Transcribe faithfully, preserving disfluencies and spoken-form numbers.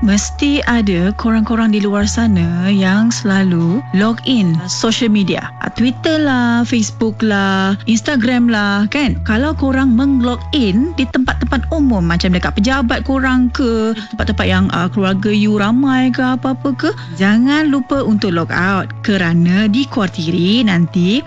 Mesti ada korang-korang di luar sana yang selalu log in social media. Twitter lah, Facebook lah, Instagram lah, kan? Kalau korang meng-log in di tempat-tempat umum macam dekat pejabat korang ke, tempat-tempat yang uh, keluarga you ramai ke apa-apa ke, jangan lupa untuk log out kerana dikuartiri nanti